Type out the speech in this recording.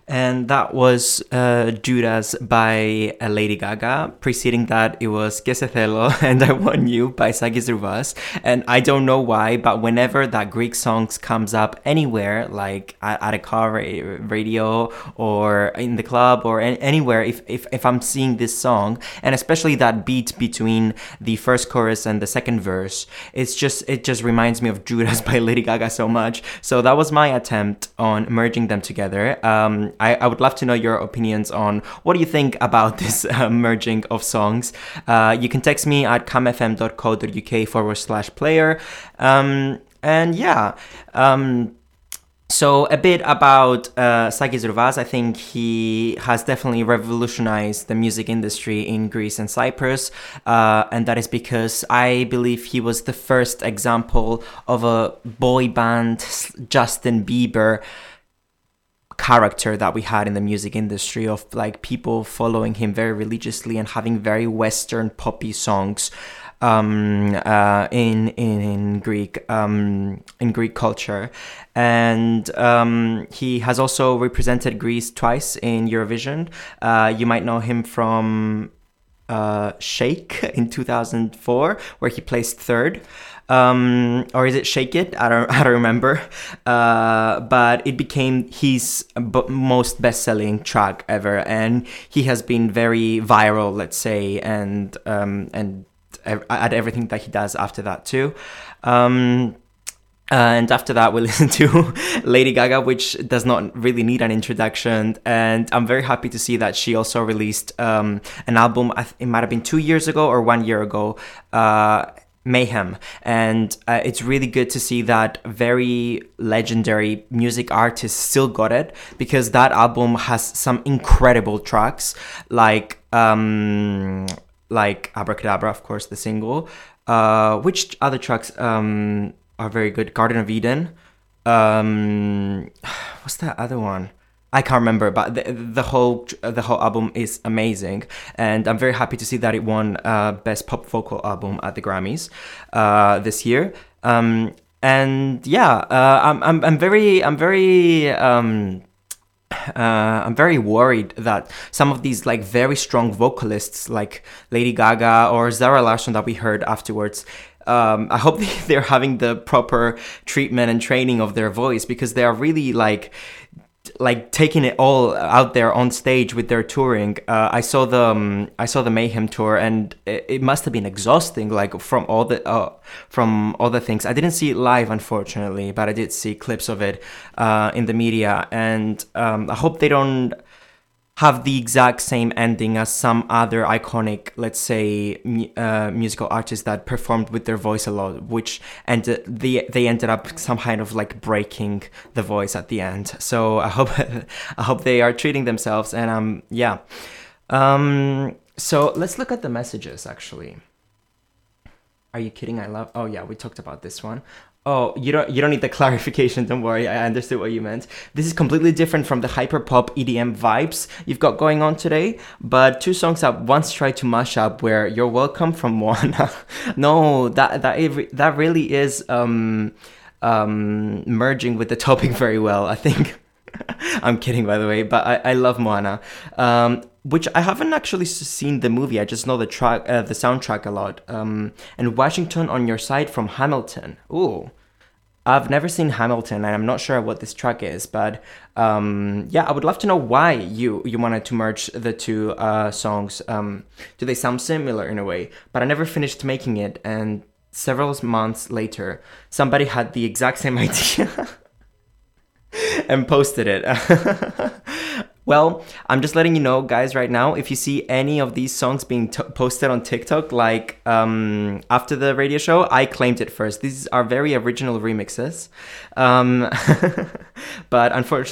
And that was Judas by Lady Gaga. Preceding that, it was Que Se Celo and I Want You by Sakis Rouvas. And I don't know why, but whenever that Greek song comes up anywhere, like at a car radio or in the club or anywhere, if I'm seeing this song, and especially that beat between the first chorus and the second verse, it just reminds me of Judas by Lady Gaga so much. So that was my attempt on merging them together. I would love to know your opinions on what do you think about this merging of songs. You can text me at camfm.co.uk/player. And yeah, so a bit about Sakis Rouvas. I think he has definitely revolutionized the music industry in Greece and Cyprus. And that is because I believe he was the first example of a boy band Justin Bieber character that we had in the music industry, of like people following him very religiously and having very Western poppy songs in Greek culture. And he has also represented Greece twice in Eurovision. You might know him from Shake in 2004, where he placed third. Or is it Shake It? I don't remember. But it became his most best-selling track ever, and he has been very viral, let's say, and at everything that he does after that too. And after that, we listen to Lady Gaga, which does not really need an introduction. And I'm very happy to see that she also released an album. It might have been 2 years ago or 1 year ago. Mayhem. And it's really good to see that very legendary music artist still got it, because that album has some incredible tracks, like Abracadabra, of course, the single. Which other tracks are very good? Garden of Eden. What's that other one? I can't remember, but the whole album is amazing, and I'm very happy to see that it won Best Pop Vocal Album at the Grammys this year. And yeah, I'm very worried that some of these like very strong vocalists like Lady Gaga or Zara Larsson that we heard afterwards, I hope they're having the proper treatment and training of their voice, because they are really like taking it all out there on stage with their touring. I saw the Mayhem tour, and it must have been exhausting, like from all the things. I didn't see it live, unfortunately, but I did see clips of it in the media, and I hope they don't have the exact same ending as some other iconic, let's say, musical artists that performed with their voice a lot, which they ended up some kind of like breaking the voice at the end. So I hope they are treating themselves. And yeah. So let's look at the messages. Actually, are you kidding? Oh yeah, we talked about this one. Oh, you don't need the clarification, don't worry, I understood what you meant. This is completely different from the hyperpop EDM vibes you've got going on today, but two songs I once tried to mash up were You're Welcome from Moana. No, that really is merging with the topic very well, I think. I'm kidding, by the way, but I love Moana. Which I haven't actually seen the movie. I just know the track, the soundtrack a lot. And Washington on Your Side from Hamilton. Ooh, I've never seen Hamilton, and I'm not sure what this track is. But yeah, I would love to know why you wanted to merge the two songs. Do they sound similar in a way? But I never finished making it, and several months later, somebody had the exact same idea and posted it. Well, I'm just letting you know, guys, right now, if you see any of these songs being posted on TikTok, like after the radio show, I claimed it first. These are very original remixes. But unfortunately,